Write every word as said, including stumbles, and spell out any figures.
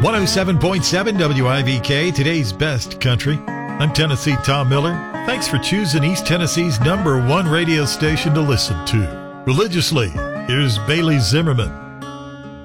one oh seven point seven W I V K, today's best country. I'm Tennessee Tom Miller. Thanks for choosing East Tennessee's number one radio station to listen to. Religiously, here's Bailey Zimmerman.